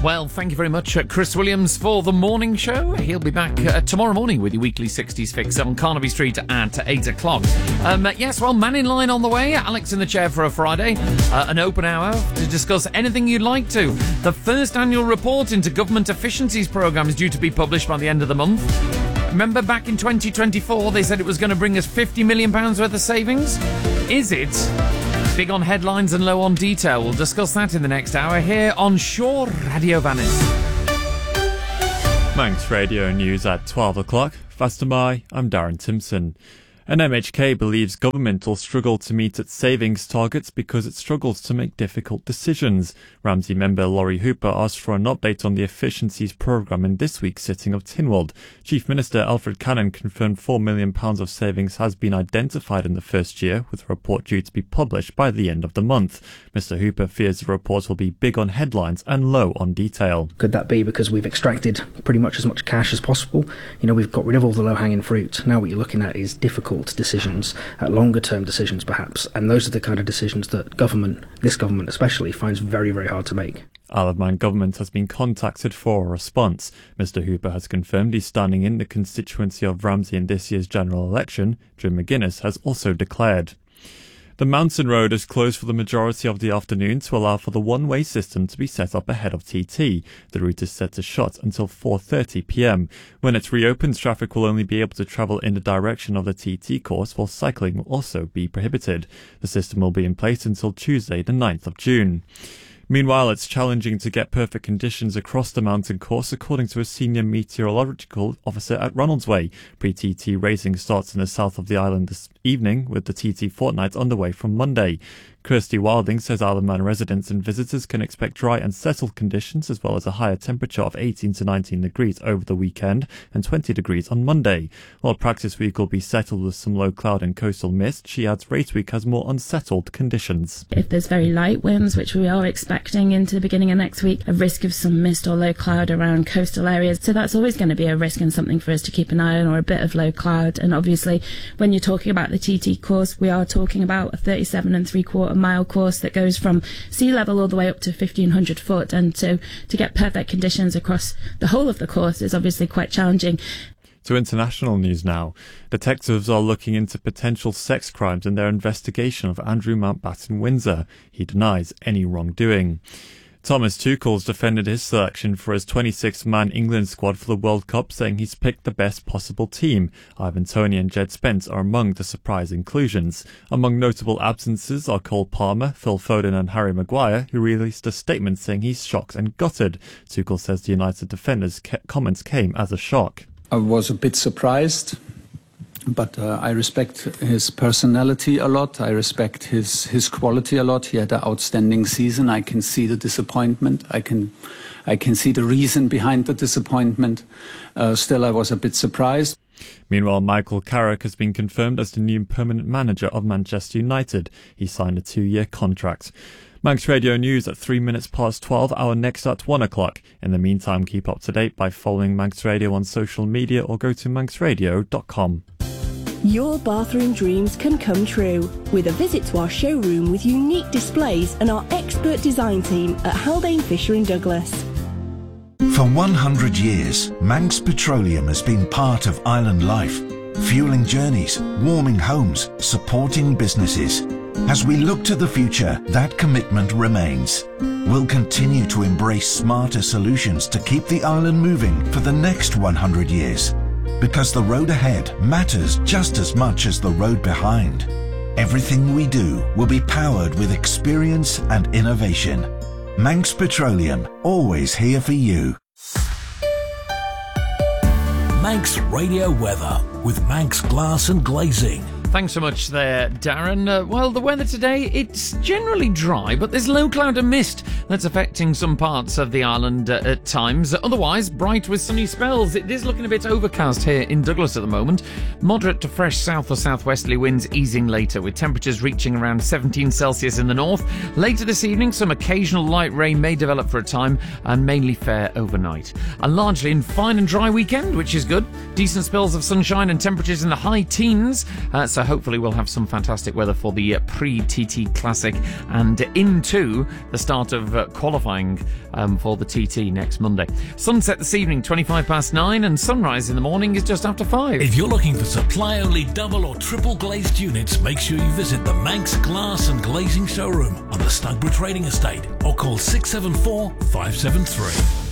Well, thank you very much, Chris Williams, for the morning show. He'll be back tomorrow morning with your weekly 60s fix on Carnaby Street at 8 o'clock. Yes, well, Man in Line on the way. Alex in the chair for a Friday. An open hour to discuss anything you'd like to. The first annual report into Government Efficiencies Programme is due to be published by the end of the month. Remember back in 2024, they said it was going to bring us £50 million worth of savings? Is it? Big on headlines and low on detail. We'll discuss that in the next hour here on Shaw Radio Venice. Manx Radio News at 12 o'clock. Faster by, I'm Darren Timpson. And MHK believes government will struggle to meet its savings targets because it struggles to make difficult decisions. Ramsey member Laurie Hooper asked for an update on the efficiencies programme in this week's sitting of Tynwald. Chief Minister Alfred Cannon confirmed £4 million of savings has been identified in the first year, with a report due to be published by the end of the month. Mr Hooper fears the report will be big on headlines and low on detail. Could that be because we've extracted pretty much as much cash as possible? You know, we've got rid of all the low-hanging fruit. Now what you're looking at is difficult decisions, longer-term decisions perhaps, and those are the kind of decisions that this government especially, finds very, very hard to make. Isle of Man government has been contacted for a response. Mr Hooper has confirmed he's standing in the constituency of Ramsey in this year's general election. Jim McGuinness has also declared. The Mountain Road is closed for the majority of the afternoon to allow for the one-way system to be set up ahead of TT. The route is set to shut until 4:30 p.m. When it reopens, traffic will only be able to travel in the direction of the TT course, while cycling will also be prohibited. The system will be in place until Tuesday, the 9th of June. Meanwhile, it's challenging to get perfect conditions across the mountain course, according to a senior meteorological officer at Ronaldsway. Pre-TT racing starts in the south of the island this evening, with the TT fortnight underway from Monday. Kirsty Wilding says Isle of Man residents and visitors can expect dry and settled conditions, as well as a higher temperature of 18 to 19 degrees over the weekend and 20 degrees on Monday. While practice week will be settled with some low cloud and coastal mist, she adds race week has more unsettled conditions. If there's very light winds, which we are expecting into the beginning of next week, a risk of some mist or low cloud around coastal areas. So that's always going to be a risk and something for us to keep an eye on, or a bit of low cloud. And obviously, when you're talking about the TT course, we are talking about a 37 3/4 mile course that goes from sea level all the way up to 1,500 foot, and so to get perfect conditions across the whole of the course is obviously quite challenging. To international news now. Detectives are looking into potential sex crimes in their investigation of Andrew Mountbatten Windsor. He denies any wrongdoing. Thomas Tuchel's defended his selection for his 26-man England squad for the World Cup, saying he's picked the best possible team. Ivan Toney and Jed Spence are among the surprise inclusions. Among notable absences are Cole Palmer, Phil Foden and Harry Maguire, who released a statement saying he's shocked and gutted. Tuchel says the United defender's comments came as a shock. I was a bit surprised, but I respect his personality a lot. I respect his quality a lot. He had an outstanding season. I can see the disappointment. I can see the reason behind the disappointment. Still, I was a bit surprised. Meanwhile, Michael Carrick has been confirmed as the new permanent manager of Manchester United. He signed a 2-year contract. Manx Radio News at 3 minutes past 12, our next at 1 o'clock. In the meantime, keep up to date by following Manx Radio on social media or go to manxradio.com. Your bathroom dreams can come true with a visit to our showroom with unique displays and our expert design team at Haldane Fisher & Douglas. For 100 years, Manx Petroleum has been part of island life, fueling journeys, warming homes, supporting businesses. As we look to the future, that commitment remains. We'll continue to embrace smarter solutions to keep the island moving for the next 100 years. Because the road ahead matters just as much as the road behind. Everything we do will be powered with experience and innovation. Manx Petroleum, always here for you. Manx Radio Weather with Manx Glass and Glazing. Thanks so much there, Darren. Well, the weather today, it's generally dry, but there's low cloud and mist that's affecting some parts of the island at times. Otherwise, bright with sunny spells. It is looking a bit overcast here in Douglas at the moment. Moderate to fresh south or southwesterly winds easing later, with temperatures reaching around 17 Celsius in the north. Later this evening, some occasional light rain may develop for a time and mainly fair overnight. A largely fine and dry weekend, which is good. Decent spells of sunshine and temperatures in the high teens. So hopefully we'll have some fantastic weather for the pre-TT Classic and into the start of qualifying for the TT next Monday. Sunset this evening, 9:25, and sunrise in the morning is just after 5. If you're looking for supply-only double or triple glazed units, make sure you visit the Manx Glass and Glazing Showroom on the Stugborough Trading Estate or call 674 573.